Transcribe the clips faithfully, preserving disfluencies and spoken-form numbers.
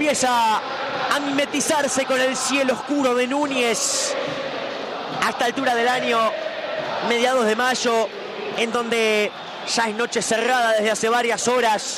empieza a mimetizarse con el cielo oscuro de Núñez a esta altura del año, mediados de mayo, en donde ya es noche cerrada desde hace varias horas,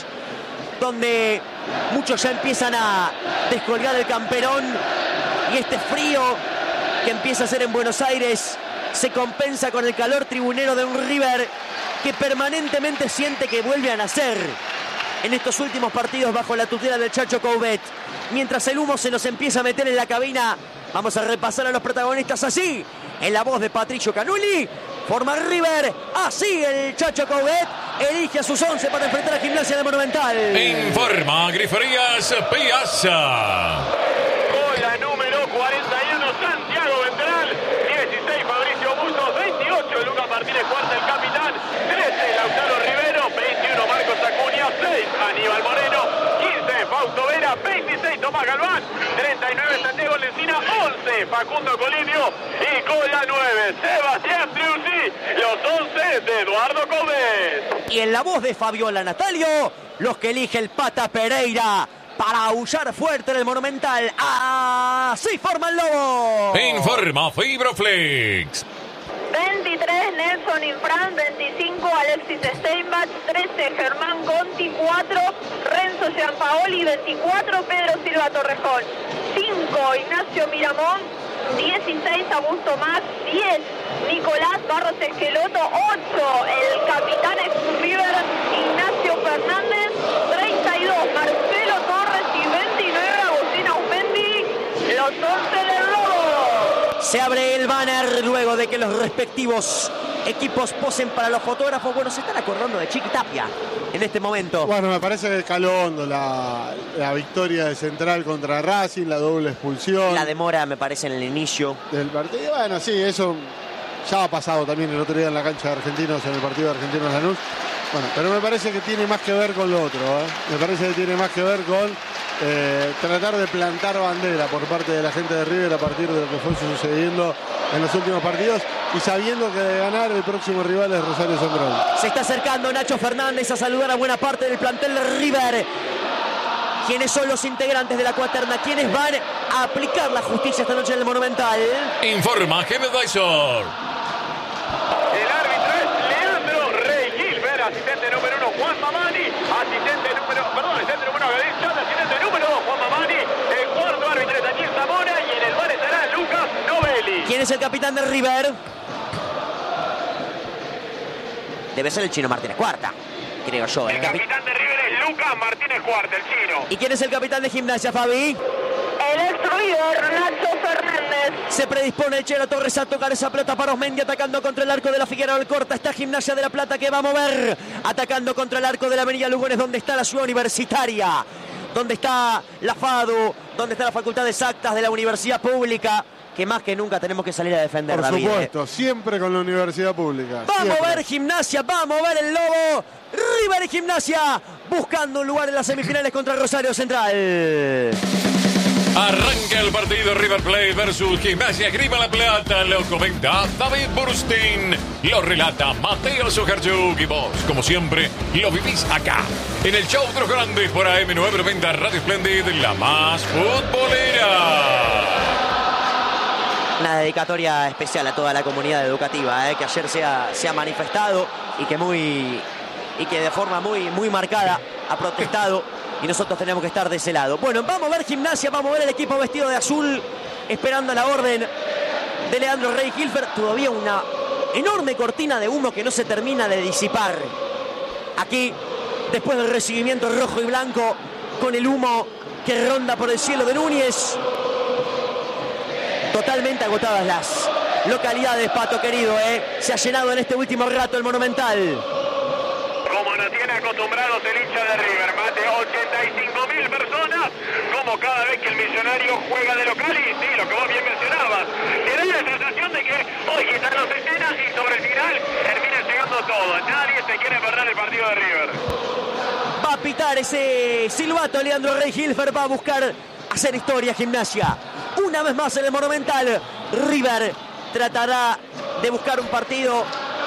donde muchos ya empiezan a descolgar el camperón, y este frío que empieza a hacer en Buenos Aires se compensa con el calor tribunero de un River que permanentemente siente que vuelve a nacer en estos últimos partidos bajo la tutela del Chacho Coudet. Mientras el humo se nos empieza a meter en la cabina, vamos a repasar a los protagonistas así, en la voz de Patricio Canulli. Forma River, así el Chacho Coudet elige a sus once para enfrentar a Gimnasia de Monumental. Informa Griferías Piazza. Con la número cuarenta y uno, Santiago Ventral. dieciséis, Fabricio Bustos. veintiocho, Lucas Martínez Cuarta, el capitán. trece, Lautaro Rivero. veintiuno, Marcos Acuña. seis, Aníbal Moreno. quince, Fausto Vera. veintiséis, Tomás Galván. treinta y nueve, Santiago Lencina. once, Facundo Colinio. Y con la nueve, Sebastián Triusi. Los once de Eduardo Coudet. Y en la voz de Fabiola Natalio, los que elige el Pata Pereira para aullar fuerte en el Monumental. Así forma el lobo. Informa Fibroflex. veintitrés, Nelson Infran. veinticinco, Alexis Steinbach. trece, Germán Conti. cuatro, Renzo Gianpaoli. veinticuatro, Pedro Silva Torrejón. cinco, Ignacio Miramón. dieciséis, Augusto Max. diez, Nicolás Barros Esqueloto. ocho, el capitán ex River, Ignacio Fernández. treinta y dos, Marcelo Torres. Y veintinueve, Agustín Aumendi. Los once del Lobo. Se abre el banner luego de que los respectivos equipos posen para los fotógrafos. Bueno, se están acordando de Chiqui Tapia en este momento. Bueno, me parece que caló hondo la, la victoria de Central contra Racing, la doble expulsión. La demora, me parece, en el inicio del partido. Bueno, sí, eso ya ha pasado también el otro día en la cancha de Argentinos, en el partido de Argentinos Lanús. Bueno, pero me parece que tiene más que ver con lo otro, ¿eh? Me parece que tiene más que ver con eh, tratar de plantar bandera por parte de la gente de River a partir de lo que fue sucediendo en los últimos partidos, y sabiendo que de ganar el próximo rival es Rosario Central. Se está acercando Nacho Fernández a saludar a buena parte del plantel de River. ¿Quiénes son los integrantes de la cuaterna? ¿Quiénes van a aplicar la justicia esta noche en el Monumental? Informa Kevin Dyson. El árbitro es Leandro Rey Gilbert, asistente número uno Juan Mamani, asistente número, perdón, asistente número uno, asistente número dos Juan Mamani, el cuarto árbitro es Daniel Zamora y en el bar estará Lucas Novelli. ¿Quién es el capitán de River? Debe ser el Chino Martínez Cuarta, creo yo. El capitán de River es Lucas Martínez Cuarta, el chino. ¿Y quién es el capitán de Gimnasia, Fabi? El ex River, Nacho Fernández. Se predispone el Chelo Torres a tocar esa pelota para Osmendi, atacando contra el arco de la Figueroa Alcorta. Está Gimnasia de La Plata que va a mover, atacando contra el arco de la Avenida Lugones, donde está la ciudad universitaria, donde está la FADU, donde está la Facultad de Exactas de la Universidad Pública, que más que nunca tenemos que salir a defender. Por David, supuesto, ¿eh? Siempre con la Universidad Pública. Va a siempre. mover Gimnasia, va a mover el Lobo. River y Gimnasia buscando un lugar en las semifinales contra Rosario Central. Arranca el partido River Plate versus Gimnasia Grima La Plata. Lo comenta David Burstein. Lo relata Mateo Sojarchuk. Y vos, como siempre, lo vivís acá, en el show de los grandes por A M novecientos noventa Radio Splendid, la más futbolera. Una dedicatoria especial a toda la comunidad educativa, eh, que ayer se ha, se ha manifestado y que muy y que de forma muy, muy marcada ha protestado, y nosotros tenemos que estar de ese lado. Bueno, vamos a ver Gimnasia, vamos a ver el equipo vestido de azul, esperando la orden de Leandro Rey Gilbert. Todavía una enorme cortina de humo que no se termina de disipar. Aquí, después del recibimiento rojo y blanco, con el humo que ronda por el cielo de Núñez. Totalmente agotadas las localidades, Pato querido, ¿eh? Se ha llenado en este último rato el Monumental. Como nos tiene acostumbrados el hincha de River, más de ochenta y cinco mil personas, como cada vez que el Millonario juega de local. Y sí, lo que vos bien mencionabas, te da la sensación de que hoy quizás no se llena y sobre el final termina llegando todo. Nadie se quiere perder el partido de River. Va a pitar ese silbato Leandro Rey Gilbert, va a buscar hacer historia Gimnasia. Una vez más en el Monumental, River tratará de buscar un partido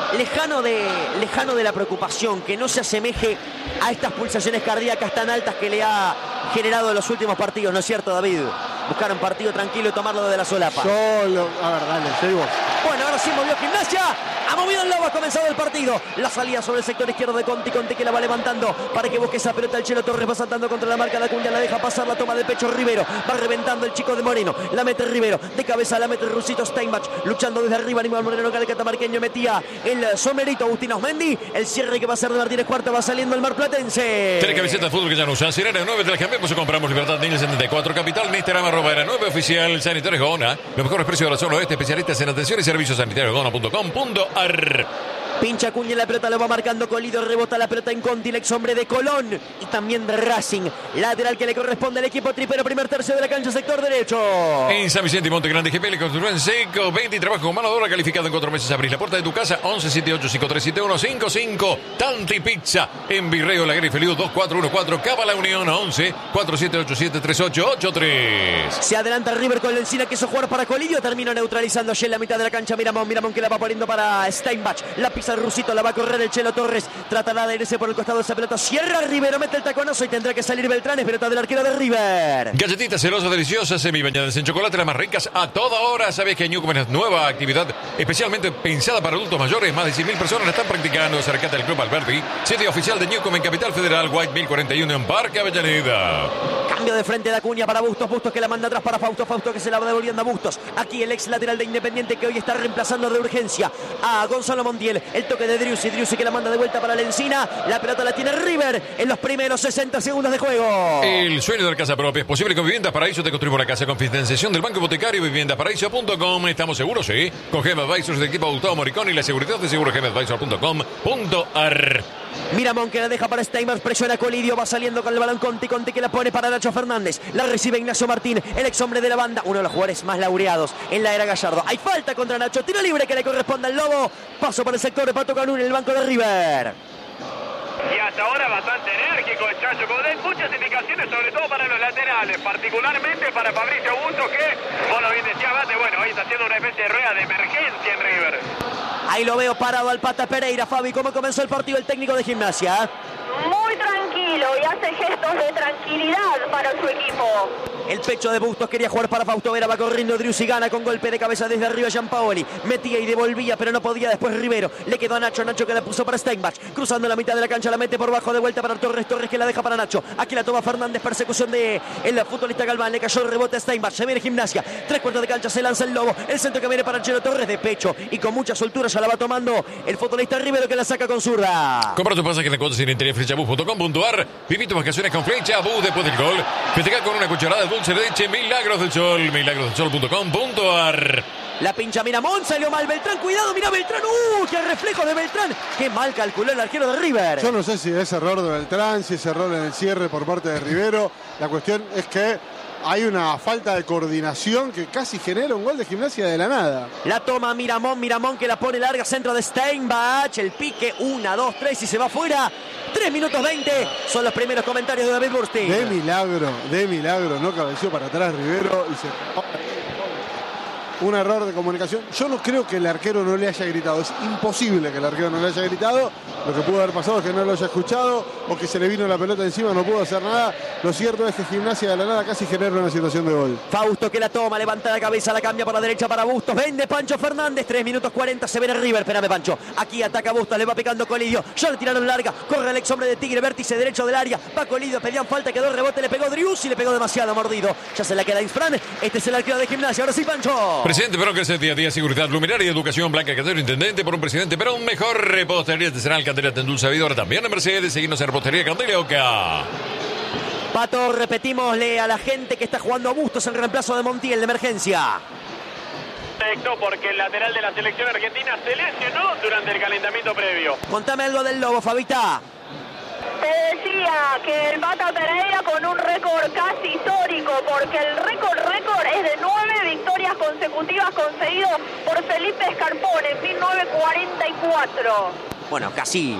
lejano de, lejano de la preocupación, que no se asemeje a estas pulsaciones cardíacas tan altas que le ha generado en los últimos partidos, ¿no es cierto, David? Buscar un partido tranquilo y tomarlo desde la solapa. Solo, a ver, dale, seguí vos. Bueno, ahora sí movió Gimnasia. Ha movido el lobo, ha comenzado el partido. La salida sobre el sector izquierdo de Conti. Conti que la va levantando para que busque esa pelota. El Chelo Torres va saltando contra la marca de Acuña. La deja pasar, la toma de pecho Rivero. Va reventando el chico de Moreno. La mete Rivero. De cabeza la mete Rusito Steinbach. Luchando desde arriba. Aníbal Moreno, que el catamarqueño metía el sombrerito. Agustín Osmendi. El cierre que va a ser de Martínez Cuarta. Va saliendo el marplatense. Tiene camiseta de fútbol que ya no usan. Sirena nueve te la cambiamos o compramos Libertad Niños setenta y cuatro. Capital, en Instagram, arroba era nueve oficial. Sanitarios Gona. Los mejores precios de la zona oeste. Especialistas en atención y servicios sanitarios gona punto com punto ar. Pincha Acuña, la pelota lo va marcando Colidio, rebota la pelota en Conti, el ex hombre de Colón y también de Racing. Lateral que le corresponde al equipo tripero, primer tercio de la cancha, sector derecho. En San Vicente y Monte Grande, G P L construyó en seco, veinte y trabajo con mano de obra calificado en cuatro meses. Abrís la puerta de tu casa, once setenta y ocho cincuenta y tres setenta y uno cincuenta y cinco. Tanti Pizza en Virreo Laguerre y Feliu dos cuatro uno cuatro. Cava La Unión, once cuatro siete ocho siete tres ocho ocho tres. Se adelanta River con la encina, quiso jugar para Colidio, terminó neutralizando allí en la mitad de la cancha. Miramón, Miramón que la va poniendo para Steinbach. La pisa el Rusito, la va a correr el Chelo Torres, tratará de irse por el costado de esa pelota, cierra Rivero, mete el taconazo y tendrá que salir Beltrán, es pelota del arquero de River. Galletitas celosas, deliciosas, semi bañadas en chocolate, las más ricas a toda hora. ¿Sabes que Newcomen es nueva actividad especialmente pensada para adultos mayores? Más de cien mil personas la están practicando. Acércate al Club Alberti, sede oficial de Newcomen, Capital Federal, White mil cuarenta y uno en Parque Avellaneda. Cambio de frente de Acuña para Bustos, Bustos que la manda atrás para Fausto, Fausto que se la va devolviendo a Bustos. Aquí el ex lateral de Independiente que hoy está reemplazando de urgencia a Gonzalo Montiel. El toque de Driussi, Driussi que la manda de vuelta para la encina. La pelota la tiene River en los primeros sesenta segundos de juego. El sueño de la casa propia es posible con Viviendas Paraíso. Te construimos la casa con financiación del Banco Hipotecario. Viviendas Paraíso punto com. Estamos seguros, sí. Con G M Advisors del equipo Gustavo Moricón y la seguridad de seguro G M Advisors punto com punto ar. Miramón que la deja para Steinbach, presiona Colidio, va saliendo con el balón Conti, Conti que la pone para Nacho Fernández, la recibe Ignacio Martín, el ex hombre de la banda, uno de los jugadores más laureados en la era Gallardo. Hay falta contra Nacho, tiro libre que le corresponde al Lobo, paso por el sector de Pato Canún en el banco de River. Y hasta ahora bastante enérgico el Chacho Coudet, muchas indicaciones sobre todo para los laterales, particularmente para Fabricio Bustos que, bueno, bien decía Bate, bueno, hoy está haciendo una especie de rueda de emergencia en River. Ahí lo veo parado al Pata Pereira. Fabi, ¿cómo comenzó el partido el técnico de Gimnasia? Muy tranquilo y hace gestos de tranquilidad para su equipo. El pecho de Bustos quería jugar para Fausto Vera, va corriendo Driussi, gana con golpe de cabeza desde arriba Gianpaoli, metía y devolvía pero no podía después Rivero, le quedó a Nacho, Nacho que la puso para Steinbach, cruzando la mitad de la cancha, la mete por bajo de vuelta para Torres, Torres que la deja para Nacho, aquí la toma Fernández, persecución de el futbolista Galván, le cayó el rebote a Steinbach, se viene Gimnasia, tres cuartos de cancha, se lanza el Lobo, el centro que viene para el Chelo Torres de pecho y con mucha soltura ya la va tomando el futbolista Rivero que la saca con zurda. Compra tu pasaje en la cuota en interior flechabus punto com punto ar. Viví tus vacaciones con Flechabus después del gol. Festeja con una cucharada de dulce de leche Milagros del Sol. milagros del sol punto com punto ar. La pincha Miramón, salió mal Beltrán, cuidado, mira Beltrán, ¡uh! ¡Qué reflejo de Beltrán! ¡Qué mal calculó el arquero de River! Yo no sé si es error de Beltrán, si es error en el cierre por parte de Rivero. La cuestión es que hay una falta de coordinación que casi genera un gol de Gimnasia de la nada. La toma Miramón, Miramón que la pone larga, centro de Steinbach, el pique, una, dos, tres y se va fuera. tres minutos veinte son los primeros comentarios de David Burstein. De milagro, de milagro, no cabeció para atrás Rivero y se... Un error de comunicación. Yo no creo que el arquero no le haya gritado. Es imposible que el arquero no le haya gritado. Lo que pudo haber pasado es que no lo haya escuchado o que se le vino la pelota encima, no pudo hacer nada. Lo cierto es que Gimnasia de la nada casi genera una situación de gol. Fausto que la toma, levanta la cabeza, la cambia por la derecha para Bustos. Vende Pancho Fernández. tres minutos cuarenta, se viene River. Espérame, Pancho. Aquí ataca Bustos, le va picando Colidio. Ya le tiraron larga. Corre el ex hombre de Tigre, vértice derecho del área. Va Colidio, pedían falta, quedó el rebote, le pegó Driussi, le pegó demasiado mordido. Ya se la queda Infran. Este es el arquero de Gimnasia. Ahora sí, Pancho. Presidente Perón, que es día a día, seguridad, luminaria y educación. Blanca Cantero, intendente por un presidente Perón. Mejor repostería artesanal, Candela Tendul Sabidora. También en Mercedes. Seguimos en repostería Candela Oca. Pato, repetímosle a la gente que está jugando a Bustos en reemplazo de Montiel de emergencia. Perfecto, porque el lateral de la selección argentina se lesionó durante el calentamiento previo. Contame algo del Lobo, Fabita. Te decía que el Pata Pereira con un récord casi histórico, porque el récord récord es de nueve victorias consecutivas conseguido por Felipe Scarpone en mil novecientos cuarenta y cuatro. Bueno, casi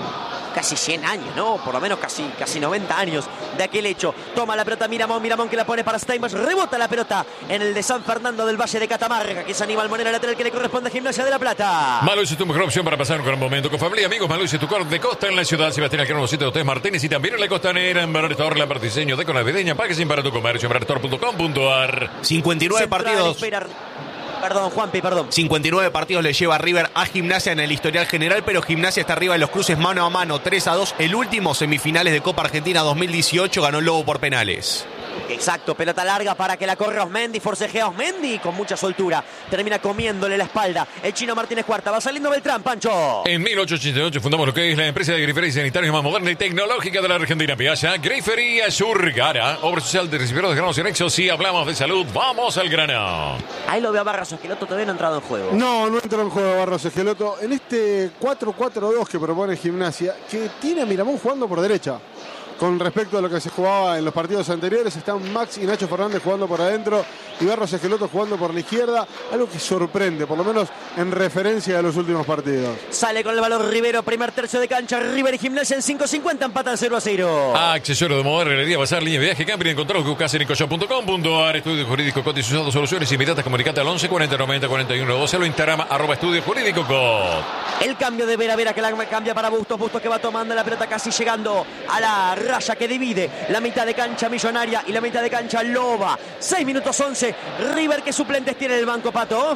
casi cien años, ¿no? Por lo menos casi, casi noventa años de aquel hecho. Toma la pelota Miramón, Miramón que la pone para Steinbach, rebota la pelota en el de San Fernando del Valle de Catamarca, que es Aníbal Monera, lateral que le corresponde a Gimnasia de La Plata. Maluis es tu mejor opción para pasar un gran momento con familia, amigos. Maluis es tu corte de costa en la ciudad Sebastián Alcano, sitio de Hotel Martínez y también en la costanera, en Barrestor, la partiseño de con navideña, pagues para tu comercio, en barrestor punto com punto ar. cincuenta y nueve Central partidos. espera- Perdón, Juanpi, perdón. cincuenta y nueve partidos le lleva River a Gimnasia en el historial general, pero Gimnasia está arriba en los cruces mano a mano, tres a dos. El último, semifinales de Copa Argentina dos mil dieciocho, ganó el Lobo por penales. Exacto, pelota larga para que la corra Osmendi, forcejea Osmendi con mucha soltura. Termina comiéndole la espalda. El chino Martínez Cuarta, va saliendo Beltrán, Pancho. En mil ochocientos ochenta y ocho fundamos lo que es la empresa de grifería y sanitarios más moderna y tecnológica de la Argentina. Piazza Grifería Surgara, obra social de recipientes de granos y anexos. Si hablamos de salud, vamos al grano. Ahí lo veo a Barras Esqueloto, todavía no ha entrado en juego. No, no entró en juego Barros Esqueloto. En este cuatro cuatro dos que propone Gimnasia, que tiene a Miramón jugando por derecha. Con respecto a lo que se jugaba en los partidos anteriores, están Max y Nacho Fernández jugando por adentro y Barros Esqueloto jugando por la izquierda, algo que sorprende, por lo menos en referencia a los últimos partidos. Sale con el balón Rivero, primer tercio de cancha, River y Gimnasia en cinco cincuenta, empatan cero a cero. Accesorio de mover, galería, bazar, línea de viaje, camping, encontrarlo que buscas en ecoshop punto com punto ar. Estudio Jurídico Cot y sus datos, soluciones inmediatas, comunicate al once cuarenta noventa cuarenta y uno doce, o Instagram, arroba Estudio Jurídico Cot. El cambio de Vera Vera que la cambia para Bustos, Bustos que va tomando la pelota casi llegando a la raya que divide la mitad de cancha Millonaria y la mitad de cancha Loba. seis minutos once, River que suplentes tiene en el banco, Pato.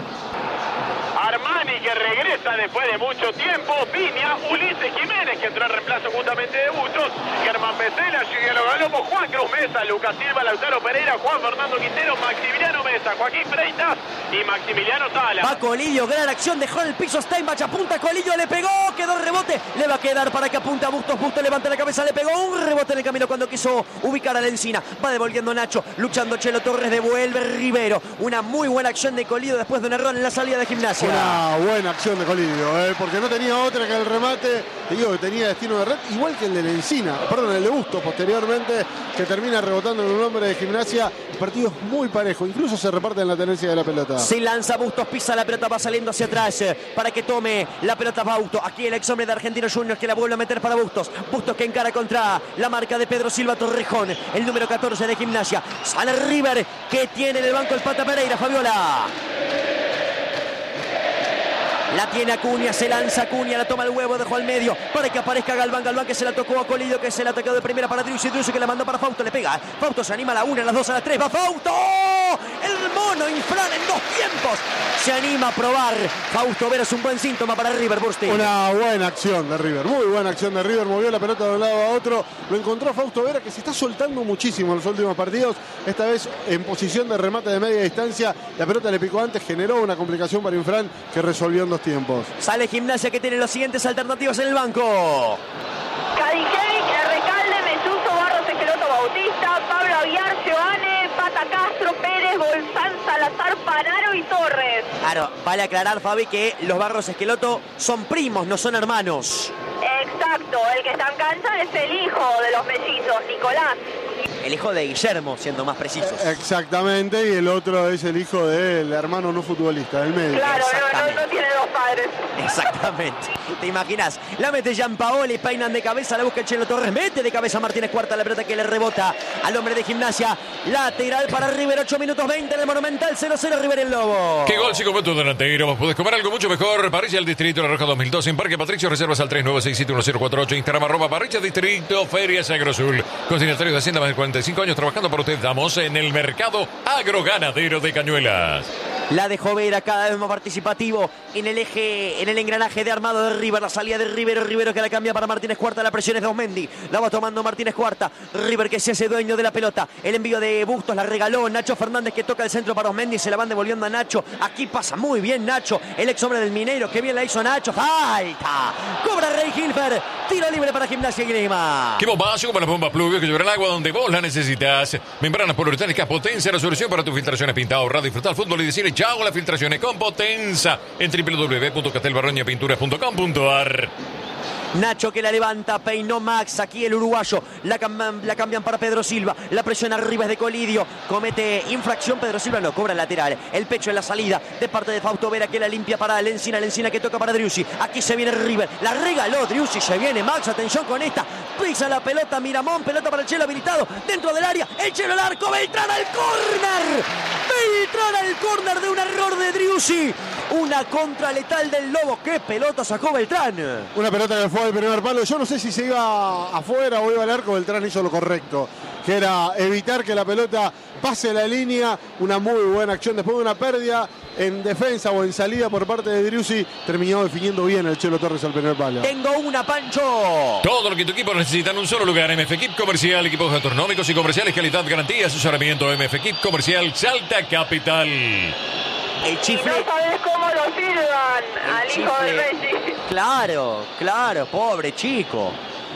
Armani que regresa después de mucho tiempo, Viña, Ulises Jiménez que entró en reemplazo justamente de Bustos, Germán Becela, Giuliano Galopo, Juan Cruz Mesa, Lucas Silva, Lautaro Pereira, Juan Fernando Quintero, Maximiliano Mesa, Joaquín Freitas y Maximiliano Sala. Va Colillo, gran acción, dejó en el piso Steinbach, apunta Colillo, le pegó, quedó rebote, le va a quedar para que apunta Bustos, Bustos levanta la cabeza, le pegó un rebote en el camino cuando quiso ubicar a la encina, va devolviendo Nacho, luchando Chelo Torres, devuelve Rivero, una muy buena acción de Colillo después de un error en la salida de Gimnasia. Una buena acción de Colillo, ¿eh? Porque no tenía otra que el remate, te digo que tenía destino de red, igual que el de la Encina, perdón, el de Bustos posteriormente, que termina rebotando en un hombre de Gimnasia. El partido es muy parejo, incluso se reparte en la tenencia de la pelota. Se lanza Bustos, pisa la pelota, va saliendo hacia atrás eh, para que tome la pelota Bauto. Aquí el ex hombre de Argentinos Juniors que la vuelve a meter para Bustos. Bustos que encara contra la marca de Pedro Silva Torrejón, el número catorce de Gimnasia. Sale River que tiene en el banco el Pata Pereira, Fabiola. La tiene Acuña, se lanza Acuña, la toma el huevo, dejó al medio para que aparezca Galván, Galván que se la tocó a Colillo, que se la tocó de primera para Driussi, Driussi que la mandó para Fausto, le pega, Fausto se anima a la una, a las dos, a las tres, va Fausto, el mono Infran en dos tiempos, se anima a probar, Fausto Vera es un buen síntoma para River Bursting. Una buena acción de River, muy buena acción de River, movió la pelota de un lado a otro, lo encontró Fausto Vera que se está soltando muchísimo en los últimos partidos, esta vez en posición de remate de media distancia, la pelota le picó antes, generó una complicación para Infran que resolvió en dos tiempos. Sale Gimnasia que tiene las siguientes alternativas en el banco. Kadikevic, Recalde, Mesuso, Barros Esqueloto, Bautista, Pablo Aguiar, Giovanni, Pata Castro, Pérez, Bolsán, Salazar, Panaro y Torres. Claro, vale aclarar, Fabi, que los Barros Esqueloto son primos, no son hermanos. Exacto, el que está en cancha es el hijo de los mellizos, Nicolás. El hijo de Guillermo, siendo más precisos. Exactamente, y el otro es el hijo del hermano no futbolista, del medio. Claro, no, no, no tiene dos padres. Exactamente. ¿Te imaginas? La mete Gianpaoli, peinan de cabeza, la busca el Chelo Torres, mete de cabeza Martínez Cuarta, la pelota que le rebota al hombre de Gimnasia. Lateral para River, ocho minutos veinte en el Monumental, cero cero River el Lobo. Qué gol, chico, tu delantero. Vos podés comer algo mucho mejor. Parrilla del Distrito, La Roja dos mil doce. En Parque Patricio, reservas al tres nueve seis siete uno cero cuatro ocho. Instagram, arroba Parrilla Distrito, Ferias Agrosul. Consignatario de Hacienda, más de cuarenta y cinco años trabajando para usted. Damos en el mercado agroganadero de Cañuelas. La dejó Vera cada vez más participativo en el eje, en el engranaje de armado de River. La salida de Rivero, Rivero que la cambia para Martínez Cuarta. La presión es de Osmendi. La va tomando Martínez Cuarta. River que se hace dueño de la pelota. El envío de Bustos la regaló Nacho Fernández que toca el centro para Osmendi. Se la van devolviendo a Nacho. Aquí pasa muy bien Nacho. El ex hombre del Mineiro. Que bien la hizo Nacho. Falta. Cobra Rey Hilfer. Tiro libre para Gimnasia y Grima. Qué bombazo como la bomba Pluvio que llevará el agua donde vos la necesitas. Membranas poliuretánicas Potenza, la solución para tus filtraciones. Pinta, ahorrar, disfrutar fútbol y decirle chao a las filtraciones con Potenza en doble u doble u doble u punto castelbarroñapinturas punto com punto ar. Nacho que la levanta, peinó Max, aquí el uruguayo, la, cam la cambian para Pedro Silva, la presión arriba es de Colidio, comete infracción, Pedro Silva no, cobra lateral, el pecho en la salida de parte de Fausto Vera que la limpia para Lencina, Lencina que toca para Driussi, aquí se viene River, la regaló Driussi, se viene Max, atención con esta, pisa la pelota Miramón, pelota para el Chelo habilitado, dentro del área, el Chelo al arco, Beltrán al córner, Beltrán al córner de un error de Driussi, una contra letal del Lobo, qué pelota sacó Beltrán. Una pelota que fue al primer palo, yo no sé si se iba afuera o iba al arco, Beltrán hizo lo correcto, que era evitar que la pelota pase la línea, una muy buena acción después de una pérdida en defensa o en salida por parte de Driussi, terminó definiendo bien el Chelo Torres al primer palo. Tengo una, Pancho. Todo lo que tu equipo necesita en un solo lugar. M F Equip Comercial, equipos gastronómicos y comerciales, calidad, garantía, asesoramiento. M F Equip Comercial, Salta Capital. El chifle. Y no sabés cómo lo silban al chifle. hijo de Messi. Claro, claro, pobre chico.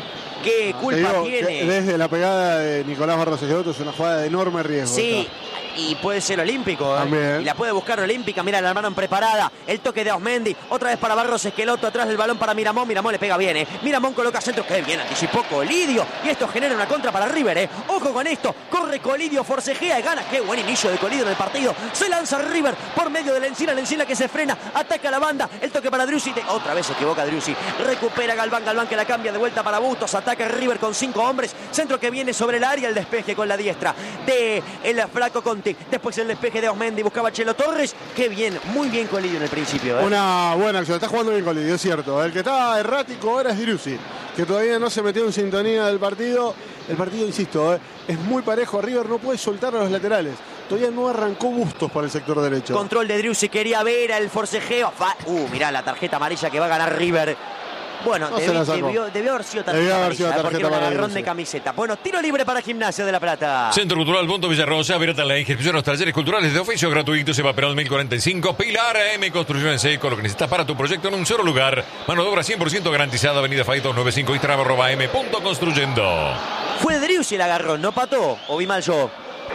¿Qué culpa Te digo tiene? que desde la pegada de Nicolás Barros Esqueloto es una jugada de enorme riesgo. Sí, esta. y puede ser olímpico. ¿eh? También. Y la puede buscar olímpica. Mira, la armaron preparada. El toque de Osmendi. Otra vez para Barros Esqueloto. Atrás del balón para Miramón. Miramón le pega bien. ¿eh? Miramón coloca centro. Qué bien, anticipó Colidio. Y esto genera una contra para River. ¿eh? Ojo con esto. Corre Colidio, forcejea y gana. Qué buen inicio de Colidio en el partido. Se lanza River por medio de Lencina. Lencina que se frena. Ataca la banda. El toque para Driussi. Otra vez se equivoca Driussi. Recupera Galván. Galván que la cambia de vuelta para Bustos. Ataca River con cinco hombres. Centro que viene sobre el área. El despeje con la diestra de el flaco Conti. Después el despeje de Osmendi. Buscaba Chelo Torres. Qué bien. Muy bien Colidio en el principio. ¿eh? Una buena acción. Está jugando bien Colidio, es cierto. El que estaba errático ahora es Driussi, que todavía no se metió en sintonía del partido. El partido, insisto, ¿eh? es muy parejo. River no puede soltar a los laterales. Todavía no arrancó Bustos por el sector derecho. Control de Driussi. Quería ver el forcejeo. Fa uh, mirá la tarjeta amarilla que va a ganar River. Bueno, No debi, se la sacó. debió, debió haber sido tarjeta Debió haber amarilla, sido ¿eh? tarjeta porque era un para agarrón Driussi. de camiseta. Bueno, tiro libre para Gimnasia de La Plata. Centro Cultural Punto Villarrosa, abierta la inscripción a los talleres culturales de oficio gratuitos. Eva Perón mil cuarenta y cinco. Pilar A M Construcciones Seco, lo que necesitas para tu proyecto en un solo lugar. Mano de obra cien por ciento garantizada. Avenida Fay doscientos noventa y cinco, Instagram arroba M punto construyendo. Fue Driussi el agarrón, ¿no Pato? ¿O vi mal yo?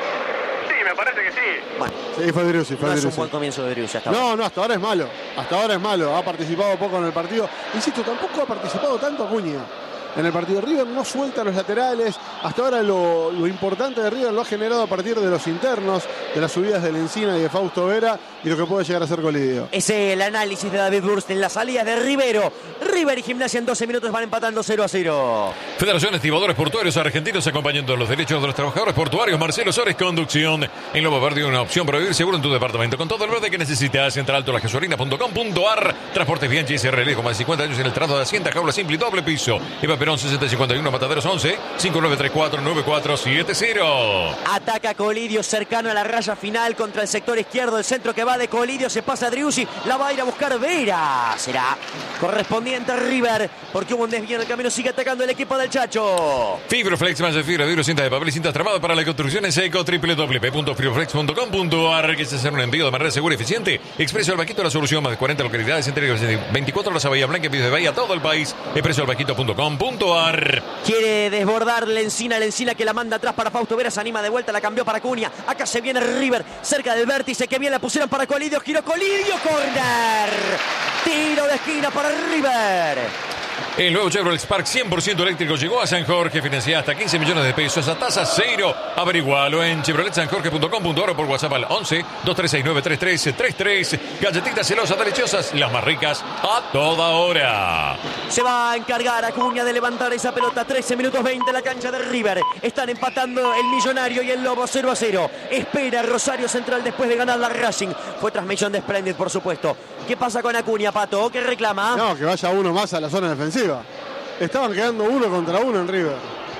Sí, me parece que sí. Bueno, Sí, fue Driussi, fue no es un Driussi. buen comienzo de Driussi hasta ahora. No, no, hasta ahora es malo. Hasta ahora es malo. Ha participado poco en el partido. Insisto, tampoco ha participado tanto Acuña en el partido. River no suelta los laterales. Hasta ahora lo, lo importante de River lo ha generado a partir de los internos, de las subidas de Lencina y de Fausto Vera y lo que puede llegar a ser Colidio. Es el análisis de David Burst en las salidas de Rivero. River y Gimnasia en doce minutos van empatando cero a cero. Federación de Estibadores Portuarios Argentinos, acompañando los derechos de los trabajadores portuarios. Marcelo Sores, conducción. En Lobo Verde, una opción para vivir seguro en tu departamento. Con todo el verde que necesitas. Entra alto la gasolina punto com punto ar. Transportes Bianchi S R L con más de cincuenta años en el trato de Hacienda, jaula simple y doble piso. Eva Perón sesenta cincuenta y uno, Mataderos once, cinco nueve tres cuatro nueve cuatro siete cero. Ataca Colidio cercano a la raya final contra el sector izquierdo. El centro que va de Colidio se pasa a Driussi. La va a ir a buscar Vera. Será correspondiente a River porque hubo un desvío en el camino. Sigue atacando el equipo del Chacho. Fibroflex más de fibra, vidrio, cinta de papel y cintas tramadas para la construcción en seco. doble u doble u doble u punto fibroflex punto com punto ar. Que se hace un envío de manera segura y eficiente. Expreso al Vaquito, la solución. Más de cuarenta localidades entre veinticuatro horas a Bahía Blanca y de Bahía todo el país. Expreso al Vaquito punto com punto ar. Quiere desbordar Lencina, Lencina que la manda atrás para Fausto Vera, se anima de vuelta, la cambió para Cunha. Acá se viene River, cerca del vértice, que bien la pusieron para Colidio, giró Colidio, corner. Tiro de esquina para River. El nuevo Chevrolet Spark cien por ciento eléctrico llegó a San Jorge, financiada hasta quince millones de pesos a tasa cero. Averigualo en chevrolet san jorge punto com punto ar o por WhatsApp al once, dos tres seis nueve, tres tres tres tres. Galletitas celosas deliciosas, las más ricas a toda hora. Se va a encargar Acuña de levantar esa pelota. trece minutos veinte la cancha de River. Están empatando el Millonario y el Lobo cero a cero. Espera Rosario Central después de ganar la Racing. Fue transmisión de Splendid, por supuesto. ¿Qué pasa con Acuña, Pato? ¿Qué reclama? No, que vaya uno más a la zona defensiva. Estaban quedando uno contra uno en River.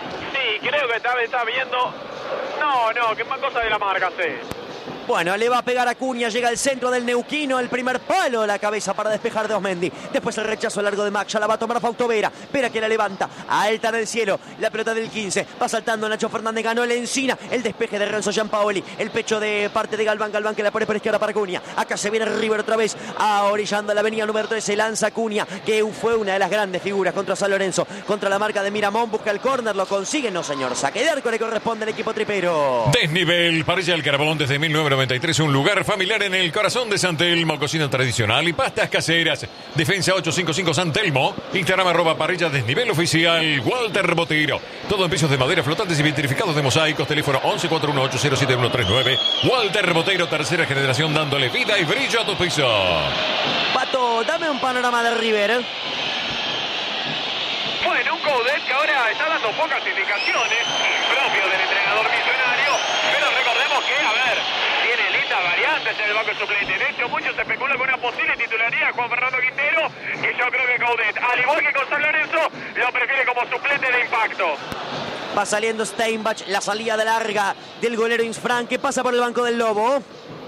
Sí, creo que está, está viendo. No, no, que más cosa de la marca, sí. Bueno, le va a pegar a Acuña, llega al centro del neuquino, el primer palo de la cabeza para despejar de Osmendi. Después el rechazo largo de Max, ya la va a tomar Fausto Vera. Vera que la levanta, alta en el cielo, la pelota del quince. Va saltando Nacho Fernández, ganó Lencina. El despeje de Renzo Giampaoli, el pecho de parte de Galván, Galván que la pone por izquierda para Acuña. Acá se viene River otra vez, orillando la avenida número trece, lanza Acuña, que fue una de las grandes figuras contra San Lorenzo, contra la marca de Miramón, busca el córner, lo consigue, no señor. Saque de arco le corresponde al equipo tripero. Desnivel, parrilla del Carbón desde mil novecientos noventa y tres, un lugar familiar en el corazón de San Telmo. Cocina tradicional y pastas caseras. Defensa ochocientos cincuenta y cinco San Telmo. Instagram arroba parrilla desnivel oficial. Walter Botero. Todo en pisos de madera flotantes y vitrificados de mosaicos. Teléfono once cuatro uno ocho cero siete uno tres nueve. Walter Botero, tercera generación, dándole vida y brillo a tu piso. Pato, dame un panorama de River. Bueno, un Coudet que ahora está dando pocas indicaciones, propio del entrenador millonario, pero recordemos que, a ver, tiene lindas variantes en el banco suplente. De hecho, muchos se especula con una posible titularidad Juan Fernando Quintero, y yo creo que Coudet, al igual que con San Lorenzo, lo prefiere como suplente de impacto. Va saliendo Steinbach, la salida de larga del golero Insfran, que pasa por el banco del Lobo.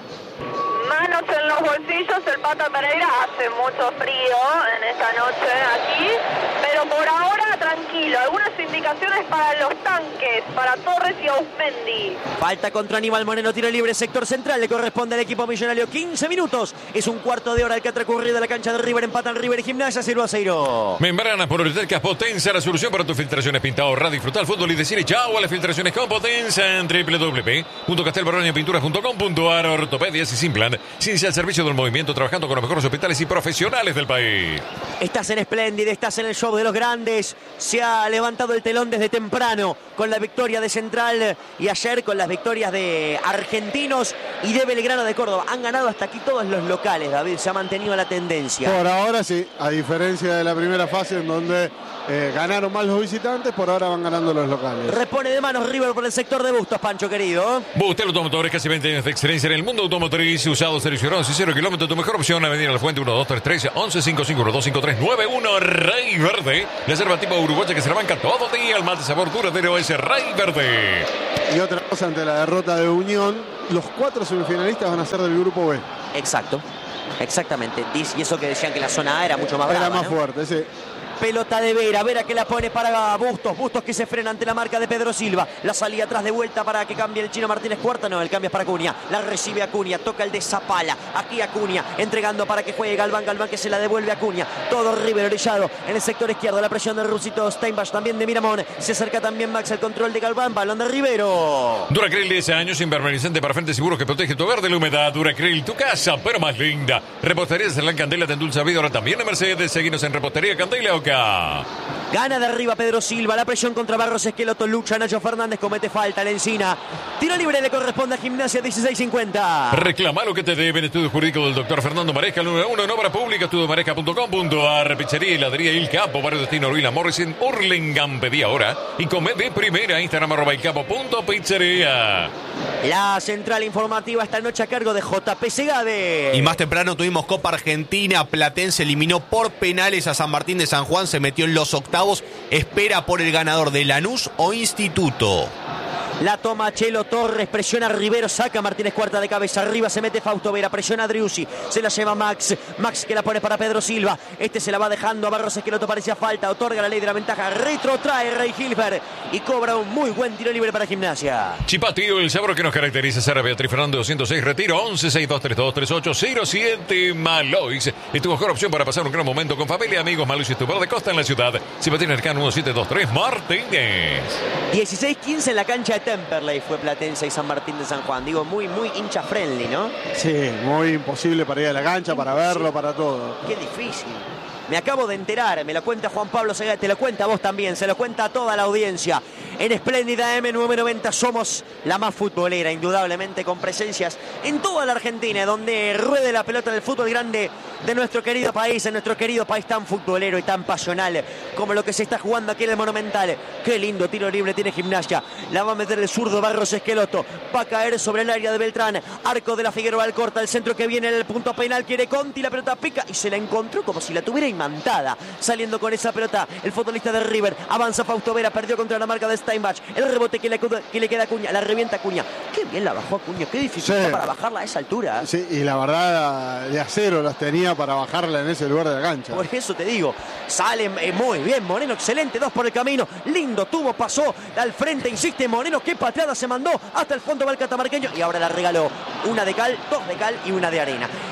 Manos en los bolsillos, el Pata Pereira. Hace mucho frío en esta noche aquí, pero por ahora tranquilo. Algunas indicaciones para los tanques, para Torres y Ausmendi. Falta contra Aníbal Moreno, tiro libre, sector central, le corresponde al equipo millonario. quince minutos, es un cuarto de hora el que ha transcurrido de la cancha de River. Empatan River y Gimnasia, cero a cero. Membranas por Politecas Potenza, la solución para tus filtraciones. Pinta, ahorrar, disfrutar fútbol y decir chao a las filtraciones con Potenza en doble u doble u doble u punto castelborroña pinturas punto com punto ar. Ortopedias y Simplan, ciencia al servicio del movimiento, trabajando con los mejores hospitales y profesionales del país. Estás en Splendid, estás en el show de los grandes. Se ha levantado el telón desde temprano con la victoria de Central y ayer con las victorias de Argentinos y de Belgrano de Córdoba. Han ganado hasta aquí todos los locales, David. Se ha mantenido la tendencia. Por ahora sí, a diferencia de la primera fase en donde eh, ganaron más los visitantes, por ahora van ganando los locales. Repone de manos River por el sector de Bustos, Pancho querido. Bustel Automotores, casi veinte años de excelencia en el mundo automotriz, usados, seleccionados y cero kilómetros. Tu mejor opción, Avenida La Fuente, uno dos tres tres, once cincuenta y cinco, uno dos cinco tres nueve uno. Rey Verde, la reserva tipo uruguaya que se la banca todo el día. El mal de sabor duradero es Rey Verde. Y otra cosa, ante la derrota de Unión, los cuatro semifinalistas van a ser del grupo B. Exacto, exactamente. Y eso que decían que la zona A era mucho más brava, Era más ¿no? fuerte, sí. Pelota de Vera, Vera que la pone para Bustos, Bustos que se frena ante la marca de Pedro Silva, la salida atrás de vuelta para que cambie el Chino Martínez Cuarta, no, el cambio es para Acuña, la recibe Acuña, toca el de Zapala, aquí Acuña, entregando para que juegue Galván, Galván que se la devuelve a Acuña, todo River orillado en el sector izquierdo, la presión del Rusito Steinbach, también de Miramón, se acerca también Max, el control de Galván, balón de Rivero. Duracryl, diez años, impermeabilizante para frente seguro que protege tu hogar de la humedad. Duracryl, tu casa, pero más linda. Repostería Cerlán Candela, te endulza vida, ahora también en Mercedes. Seguinos en Repostería Candela Oca. Gana de arriba Pedro Silva, la presión contra Barros Esqueloto, lucha Nacho Fernández, comete falta, la encina. Tiro libre le corresponde a Gimnasia, dieciséis cincuenta. Reclama lo que te deben. Estudio jurídico del doctor Fernando Maresca, el número uno en obra pública, estudio maresca punto com punto ar. Pizzería y heladería Il Capo, barrio Destino Ruina Morris en Hurlingham. Pedí ahora y come de primera. Instagram arroba il capo punto pizzería. La central informativa esta noche a cargo de J P Segade. Y más temprano tuvimos Copa Argentina. Platense eliminó por penales a San Martín de San Juan. Se metió en los octavos. Espera por el ganador de Lanús o Instituto. La toma Chelo Torres, presiona a Rivero, saca Martínez Cuarta de cabeza, arriba se mete Fausto Vera, presiona a Driussi, se la lleva Max, Max que la pone para Pedro Silva, este se la va dejando a Barros Esqueloto, parecía falta, otorga la ley de la ventaja, retrotrae Rey Gilbert y cobra un muy buen tiro libre para Gimnasia. Chipatío, el sabor que nos caracteriza. Sara Beatriz Fernando doscientos seis, retiro once seis dos tres dos tres ocho cero siete. Malois es tu mejor opción para pasar un gran momento con familia, amigos. Malois es tu bar de costa en la ciudad. Chipatín Arcano uno siete dos tres Martínez. dieciséis quince en la cancha de Temperley fue Platense y San Martín de San Juan. Digo, muy, muy hincha friendly, ¿no? Sí, muy imposible para ir a la cancha, para verlo, para todo. Qué difícil. Me acabo de enterar, me lo cuenta Juan Pablo Segade, te lo cuenta vos también, se lo cuenta a toda la audiencia. En Espléndida M nueve noventa somos la más futbolera, indudablemente, con presencias en toda la Argentina, donde ruede la pelota del fútbol grande de nuestro querido país, en nuestro querido país tan futbolero y tan pasional como lo que se está jugando aquí en el Monumental. Qué lindo tiro libre tiene Gimnasia, la va a meter el zurdo Barros Esqueloto, va a caer sobre el área de Beltrán, arco de la Figueroa al corta, el centro que viene en el punto penal, quiere Conti, la pelota pica y se la encontró como si la tuviera imantada, saliendo con esa pelota el futbolista de River, avanza Fausto Vera, perdió contra la marca de Steinbach, el rebote que le, que le queda a Acuña, la revienta Acuña, qué bien la bajó Acuña, qué dificultad sí. para bajarla a esa altura. Sí, y la verdad de acero las tenía para bajarla en ese lugar de la cancha. Por eso te digo, sale eh, muy bien Moreno, excelente, dos por el camino, lindo tuvo, pasó al frente, insiste Moreno, qué pateada se mandó, hasta el fondo va el catamarqueño y ahora la regaló, una de cal, dos de cal y una de arena.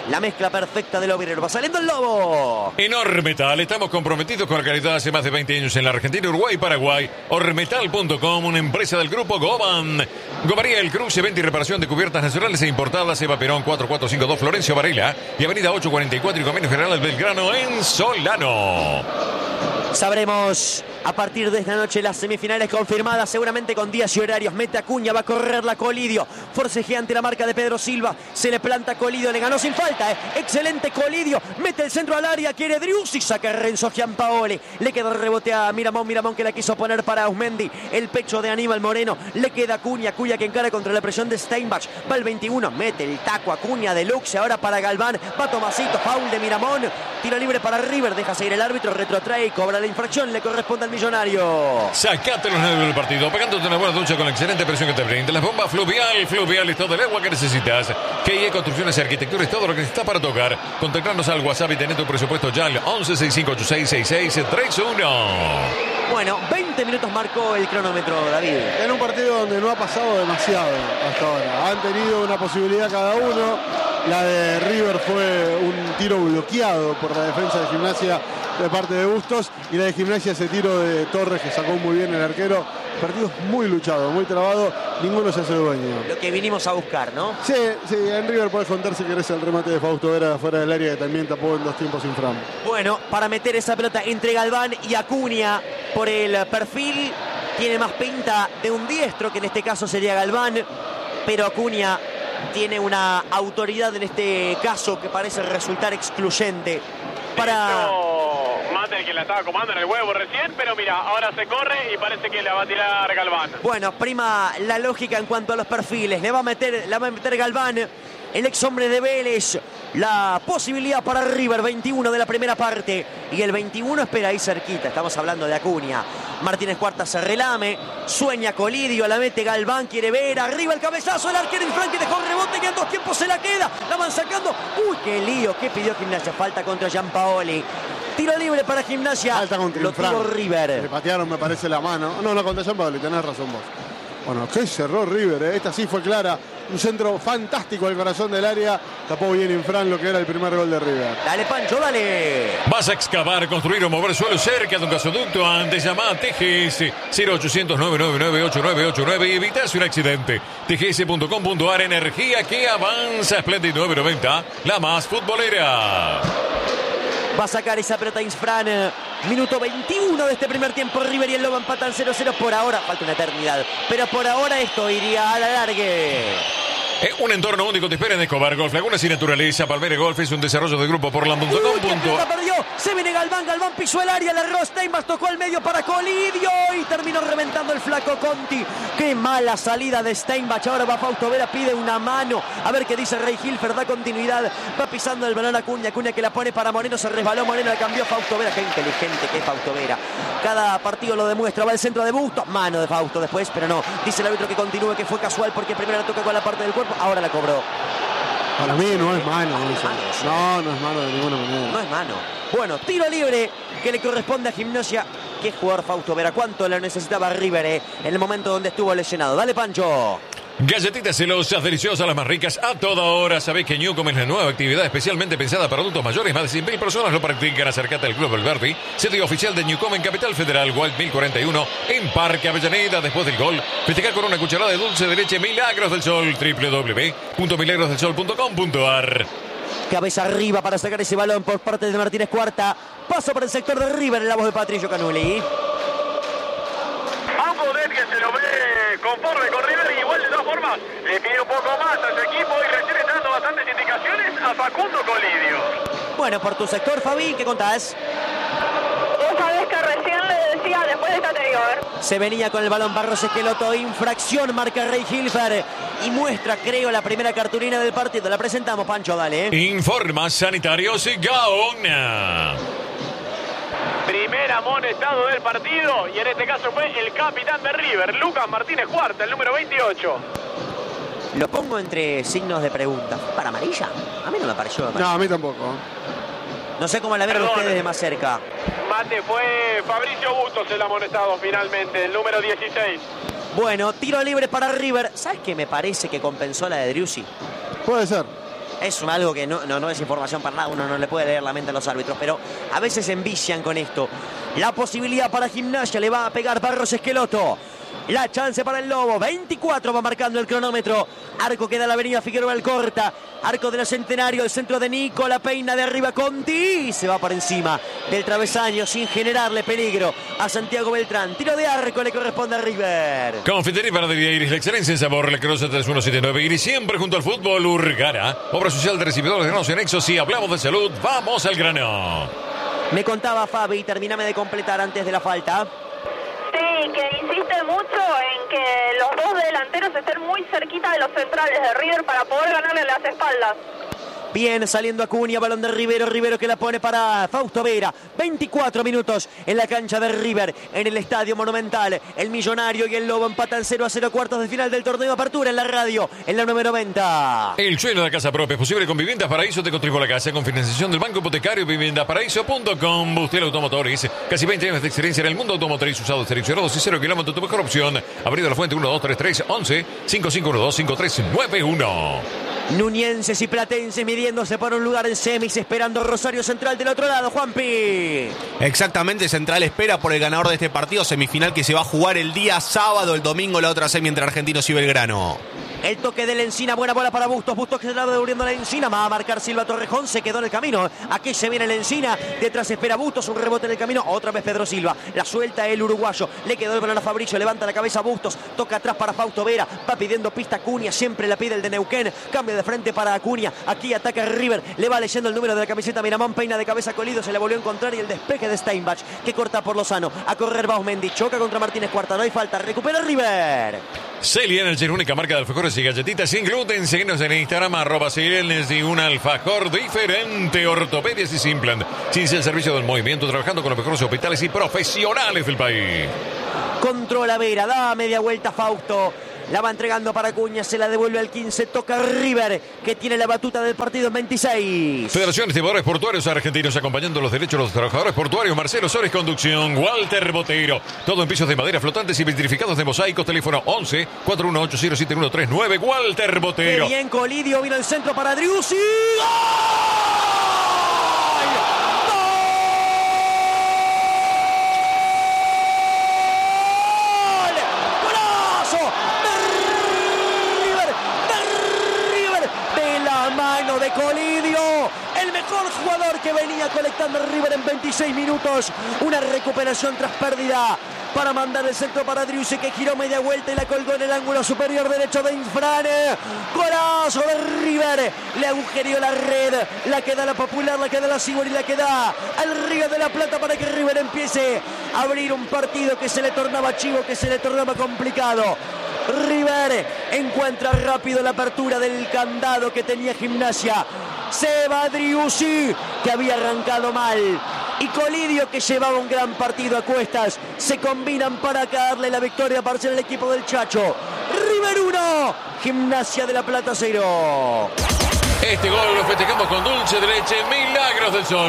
La mezcla perfecta del obrero. Va saliendo el Lobo. En Ormetal estamos comprometidos con la calidad hace más de veinte años en la Argentina, Uruguay y Paraguay. Ormetal punto com, una empresa del grupo Goban. Gobaría El Cruce, venta y reparación de cubiertas nacionales e importadas. Eva Perón cuatro cuatro cinco dos, Florencio Varela. Y avenida ocho cuarenta y cuatro y Convenio General Belgrano en Solano. Sabremos a partir de esta noche las semifinales confirmadas, seguramente con días y horarios. Mete Acuña, va a correr la Colidio. Forcejea ante la marca de Pedro Silva. Se le planta Colidio, le ganó sin falta. ¿eh? Excelente Colidio. Mete el centro al área, quiere Driussi. Saca Renzo Giampaoli. Le queda el rebote a Miramón. Miramón que la quiso poner para Ausmendi. El pecho de Aníbal Moreno. Le queda Acuña. Acuña que encara contra la presión de Steinbach. Va el veintiuno. Mete el taco Acuña deluxe. Ahora para Galván. Va Tomasito. Foul de Miramón. Tiro libre para River. Deja seguir el árbitro. Retrotrae y cobra la infracción. Le corresponde al Millonario. Sacate los nervios del partido, pegándote una buena ducha con la excelente presión que te brinda. Las bombas Fluvial, Fluvial es todo el agua que necesitas. K I E Construcciones y Arquitectura es todo lo que necesitas para tocar. Contactarnos al WhatsApp y tener tu presupuesto ya al once sesenta y cinco ochenta y seis sesenta y seis treinta y uno. Bueno, veinte minutos marcó el cronómetro, David. En un partido donde no ha pasado demasiado hasta ahora. Han tenido una posibilidad cada uno. La de River fue un tiro bloqueado por la defensa de Gimnasia de parte de Bustos, y la de Gimnasia ese tiro de Torres que sacó muy bien el arquero. Partido muy luchado, muy trabado, ninguno se hace dueño. Lo que vinimos a buscar, ¿no? Sí, sí, en River podés contar si querés el remate de Fausto Vera de fuera del área, que también tapó en dos tiempos sin Fran. Bueno, para meter esa pelota entre Galván y Acuña por el perfil, tiene más pinta de un diestro, que en este caso sería Galván, pero Acuña tiene una autoridad en este caso que parece resultar excluyente para... Mate, el que la estaba comando en el huevo recién, pero mira, ahora se corre y parece que la va a tirar Galván. Bueno, prima la lógica en cuanto a los perfiles. Le va a meter, la va a meter Galván, el ex hombre de Vélez. La posibilidad para River, veintiuno de la primera parte. Y el veintiuno espera ahí cerquita. Estamos hablando de Acuña. Martínez Cuarta se relame. Sueña Colidio, la mete Galván, quiere ver. Arriba el cabezazo, el arquero Infranqui dejó el rebote y en dos tiempos se la queda. La van sacando. Uy, qué lío. ¿Qué pidió Gimnasia? Falta contra Giampaoli. Tiro libre para Gimnasia. Falta contra Lo tiró River. Le patearon, me parece, la mano. No, no, contra Giampaoli, tenés razón vos. Bueno, qué cerró River, ¿eh? Esta sí fue clara. Un centro fantástico al corazón del área. Tapó bien Infran lo que era el primer gol de River. Dale, Pancho, dale. Vas a excavar, construir o mover suelo cerca de un gasoducto. Antes llama a T G S cero ochocientos nueve nueve nueve ocho nueve ocho nueve y evitas un accidente. T G S punto com punto a r, energía que avanza. Splendid nueve noventa, la más futbolera. Va a sacar esa pelota Infran. Minuto veintiuno de este primer tiempo. River y el Lobo empatan cero cero por ahora. Falta una eternidad. Pero por ahora esto iría a la largue. Eh, un entorno único te espera en Escobar Golf. Lagunas y Naturaleza. Palmere Golf es un desarrollo de grupo por la punto com punto a r. Perdió. Se viene Galván. Galván pisó el área. Le erró Steinbach. Tocó al medio para Colidio. Y terminó reventando el flaco Conti. Qué mala salida de Steinbach. Ahora va Fausto Vera. Pide una mano. A ver qué dice Rey Hilfer. Da continuidad. Va pisando el balón a Acuña. Acuña que la pone para Moreno. Se resbaló. Moreno le cambió a Fausto Vera. Qué inteligente que es Fausto Vera. Cada partido lo demuestra. Va al centro de Bustos. Mano de Fausto después. Pero no. Dice el árbitro que continúe. Que fue casual porque primero la toca con la parte del cuerpo. Ahora la cobró. Para mí no es mano. No, eso. mano, sí. No, no es mano de ninguna manera. No es mano. Bueno, tiro libre que le corresponde a Gimnasia. Qué jugador Fausto Vera. Cuánto lo necesitaba River eh, en el momento donde estuvo lesionado. Dale, Pancho. Galletitas celosas, deliciosas, las más ricas a toda hora. Sabés que Newcom es la nueva actividad especialmente pensada para adultos mayores. Más de cien mil personas lo practican. Acércate al Club Alberti, sitio oficial de Newcom en Capital Federal, Wild mil cuarenta y uno, en Parque Avellaneda. Después del gol, festejar con una cucharada de dulce de leche Milagros del Sol. doble u doble u doble u punto milagros del sol punto com punto a r. Cabeza arriba para sacar ese balón por parte de Martínez Cuarta. Paso por el sector de River en la voz de Patricio Canuli. Ambonet que se lo ve conforme con River y igual de todas formas le pide un poco más a su equipo y recién está dando bastantes indicaciones a Facundo Colidio. Bueno, por tu sector, Fabi, ¿qué contás? Vos sabés que recién le decía después de esta anterior. Se venía con el balón Barros Esqueloto, infracción, marca Rey Hilfer y muestra, creo, la primera cartulina del partido. La presentamos, Pancho, dale. Informa Sanitarios y Gaona. Primer amonestado del partido y en este caso fue el capitán de River, Lucas Martínez Cuarta, el número veintiocho. Lo pongo entre signos de pregunta. ¿Para amarilla? A mí no me pareció amarilla. No, a mí tampoco. No sé cómo la ven ustedes de más cerca. Mate, fue Fabricio Bustos el amonestado finalmente, el número dieciséis. Bueno, tiro libre para River. ¿Sabes qué me parece que compensó la de Driussi? Puede ser. Es algo que no, no, no es información para nada, uno no le puede leer la mente a los árbitros, pero a veces se envician con esto. La posibilidad para Gimnasia, le va a pegar Barros Esqueloto. La chance para el Lobo, veinticuatro va marcando el cronómetro. Arco queda la avenida Figueroa Alcorta. Arco del Centenario, el centro de Nico, la peina de arriba Conti. Y se va por encima del travesaño sin generarle peligro a Santiago Beltrán. Tiro de arco le corresponde a River. Confitería y Panadería Iris, la excelencia en sabor, la Croce tres uno siete nueve Iris, siempre junto al fútbol. Urgara, obra social de recibidores de granos en Exo. Si hablamos de salud, vamos al grano. Me contaba Fabi, termíname de completar antes de la falta. Sí, que insiste mucho en que los dos delanteros estén muy cerquita de los centrales de River para poder ganarle las espaldas. Bien, saliendo Acuña, balón de Rivero, Rivero que la pone para Fausto Vera. veinticuatro minutos en la cancha de River, en el Estadio Monumental. El Millonario y el Lobo empatan cero a cero, cuartos de final del torneo. Apertura en la radio, en la número noventa. El sueño de la casa propia es posible con Viviendas Paraíso. Te contribuye la casa con financiación del Banco Hipotecario. Viviendas Paraíso punto com. Bustiel Automotores, casi veinte años de experiencia en el mundo automotriz, usado, seleccionados y cero kilómetros. Tu mejor opción. Avenida La Fuente uno dos tres tres once cinco cinco uno dos cinco tres nueve uno. Nunienses y platenses midiéndose por un lugar en semis, esperando Rosario Central del otro lado, Juanpi. Exactamente, Central espera por el ganador de este partido, semifinal que se va a jugar el día sábado, el domingo la otra semi entre Argentinos y Belgrano. El toque de la Encina, buena bola para Bustos, Bustos que se la va devolviendo a la Encina, va a marcar Silva Torrejón, se quedó en el camino, aquí se viene la Encina, detrás espera Bustos, un rebote en el camino, otra vez Pedro Silva, la suelta el uruguayo, le quedó el balón a Fabricio, levanta la cabeza Bustos, toca atrás para Fausto Vera, va pidiendo pista Acuña, siempre la pide el de Neuquén, cambio de frente para Acuña, aquí ataca River, le va leyendo el número de la camiseta Miramón, peina de cabeza Colido, se la volvió a encontrar y el despeje de Steinbach, que corta por Lozano, a correr Bausmendi, choca contra Martínez Cuarta, no hay falta, recupera River. Celia Energy, única marca de alfajores y galletitas sin gluten. Síguenos en Instagram, arroba Celia Energy, un alfajor diferente, ortopedias y Simplant. Sin el servicio del movimiento, trabajando con los mejores hospitales y profesionales del país. Controla Vera, da media vuelta Fausto. La va entregando para Acuña, se la devuelve al quince, toca River, que tiene la batuta del partido en veintiséis. Federación de Estibadores Portuarios Argentinos, acompañando los derechos de los trabajadores portuarios. Marcelo Sores, conducción. Walter Botero. Todo en pisos de madera flotantes y vitrificados de mosaicos. Teléfono once cuatro uno ocho cero siete uno tres nueve. Walter Botero. Qué bien, Colidio, vino el centro para Driussi. De Colidio, el mejor jugador que venía colectando River en veintiséis minutos. Una recuperación tras pérdida para mandar el centro para Driussi, que giró media vuelta y la colgó en el ángulo superior derecho de Infrane. Golazo de River, le agujereó la red, la queda la Popular, la queda la Sibor y la queda al Río de la Plata para que River empiece a abrir un partido que se le tornaba chivo, que se le tornaba complicado. River encuentra rápido la apertura del candado que tenía Gimnasia. Se va Driussi, que había arrancado mal, y Colidio, que llevaba un gran partido a cuestas. Se combinan para darle la victoria parcial al equipo del Chacho. River uno, Gimnasia de la Plata cero. Este gol lo festejamos con dulce de leche, Milagros del Sol.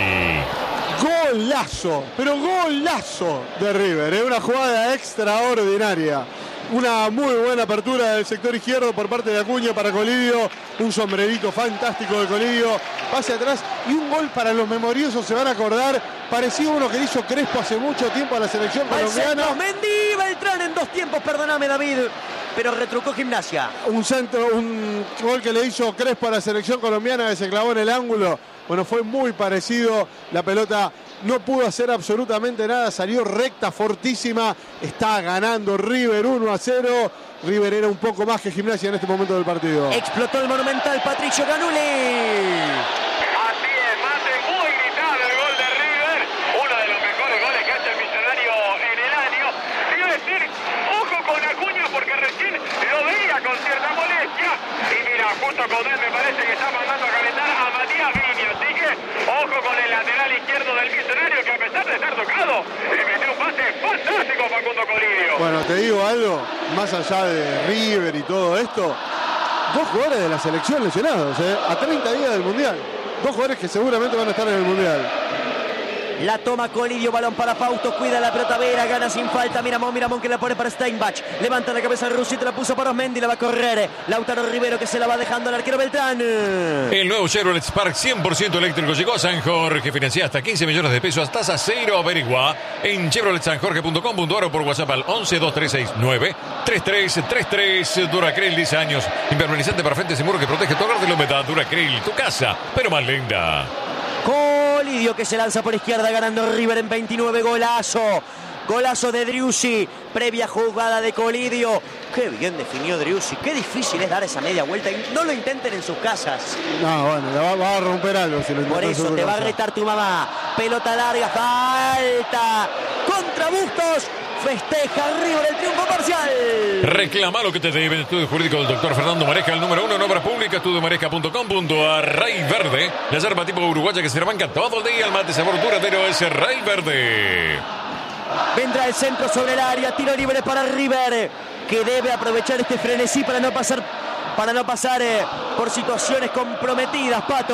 Golazo, pero golazo de River, es una jugada extraordinaria. Una muy buena apertura del sector izquierdo por parte de Acuña para Colidio. Un sombrerito fantástico de Colidio. Pase atrás y un gol para los memoriosos. Se van a acordar. Parecía uno que hizo Crespo hace mucho tiempo a la selección colombiana. Mendy Beltrán en dos tiempos, perdóname David, pero retrucó Gimnasia. Un centro, un gol que le hizo Crespo a la selección colombiana, que se clavó en el ángulo. Bueno, fue muy parecido. La pelota no pudo hacer absolutamente nada, salió recta, fortísima. Está ganando River uno a cero. River era un poco más que Gimnasia en este momento del partido. Explotó el Monumental, Patricio Ganuli. Así es, Mate, muy gritado el gol de River. Uno de los mejores goles que hace el Millonario en el año. Quiero decir, ojo con Acuña, porque recién lo veía con cierta molestia. Y mira, justo con él me parece que está mandando a calentar a Matías Viña. Así que, ojo con el lateral izquierdo del Millonario, que a pesar de estar tocado, le metió un pase fantástico a Facundo Colidio. Bueno, te digo algo, más allá de River y todo esto, dos jugadores de la selección lesionados, ¿eh? A treinta días del Mundial. Dos jugadores que seguramente van a estar en el Mundial. La toma Colidio, balón para Fausto, cuida la pelota Vera, gana sin falta. Miramón, Miramón que la pone para Steinbach. Levanta la cabeza Rusito, la puso para Osmendi, la va a correr. Lautaro Rivero que se la va dejando al arquero Beltrán. El nuevo Chevrolet Spark cien por ciento eléctrico llegó a San Jorge. Financia hasta quince millones de pesos, tasa cero. Averigua en chevrolet san jorge punto com punto a r o por WhatsApp al once dos tres seis nueve tres tres tres tres. Duracrel, diez años. Impermeabilizante para frente seguro que protege tu hogar de la humedad. Duracrel, tu casa, pero más linda. Colidio que se lanza por izquierda ganando River en veintinueve. Golazo. Golazo de Driussi. Previa jugada de Colidio. Qué bien definió Driussi. Qué difícil es dar esa media vuelta. No lo intenten en sus casas. No, bueno, le va, va a romper algo si lo Por intenta en eso su te va a casa. retar tu mamá. Pelota larga. Falta. Contra Bustos. Festeja River el triunfo parcial. Reclama lo que te debe. Estudio jurídico del doctor Fernando Mareja, el número uno en obras públicas, estudio mareja punto com punto a r. Rey Verde, la yerba tipo uruguaya que se rebanca todo el día. El mate sabor duradero es Rey Verde. Vendrá el centro sobre el área. Tiro libre para River, que debe aprovechar este frenesí para no pasar, para no pasar eh, por situaciones comprometidas, Pato.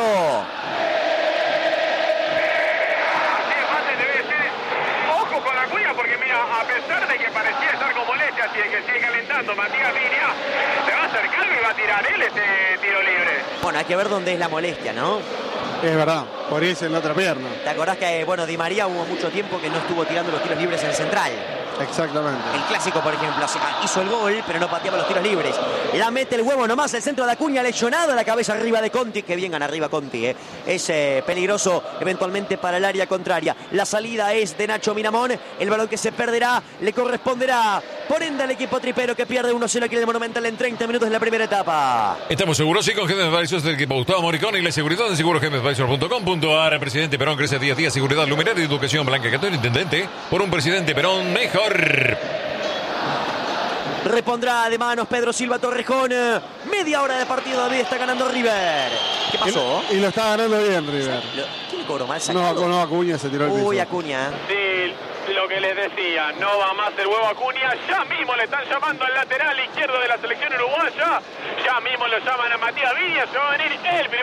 Porque mira, a pesar de que parecía estar con molestias y de que sigue calentando Matías Viña, se va a acercar y va a tirar él este tiro libre. Bueno, hay que ver dónde es la molestia, ¿no? Es verdad, por irse en la otra pierna. ¿Te acordás que, bueno, Di María hubo mucho tiempo que no estuvo tirando los tiros libres en Central? Exactamente. El clásico, por ejemplo, hizo el gol, pero no pateaba los tiros libres. La mete el huevo nomás, el centro de Acuña, lesionado, la cabeza arriba de Conti. Que bien gana arriba Conti, ¿eh? Es eh, peligroso eventualmente para el área contraria. La salida es de Nacho Miramón. El balón que se perderá le corresponderá por ende al equipo tripero, que pierde uno cero aquí en el Monumental en treinta minutos de la primera etapa. Estamos seguros, sí, con G M Advisors del equipo Gustavo Moricón y la seguridad en seguro g m advisors punto com punto a r. Presidente Perón crece día a día. Seguridad, luminaria y educación. Blanca Catón, intendente. Por un presidente Perón mejor. Repondrá de manos Pedro Silva Torrejón. Media hora de partido, David, está ganando River. ¿Qué pasó? Y, y lo está ganando bien River. ¿Quién le cobró mal No, sacado? no, Acuña se tiró el piso. Uy, Acuña. Sí, lo que les decía, no va más el huevo Acuña. Ya mismo le están llamando al lateral izquierdo de la selección uruguaya. Ya mismo lo llaman a Matías Viña. Se va a venir el primer